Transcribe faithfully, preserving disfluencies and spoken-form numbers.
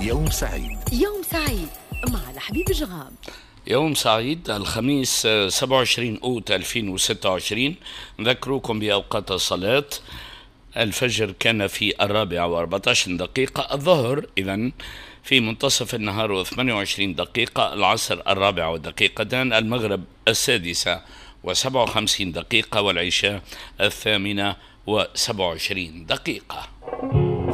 يوم سعيد. يوم سعيد مع لحبيب جغام. يوم سعيد الخميس سبعة وعشرين أوت ألفين وستة وعشرين. نذكركم بأوقات الصلاة. الفجر كان في الرابعة وأربعة عشر دقيقة، الظهر إذن في منتصف النهار وثمانية وعشرين دقيقة، العصر الرابعة ودقيقتان، المغرب السادسة وسبعة وخمسين دقيقة، والعشاء الثامنة وسبعة وعشرين دقيقة.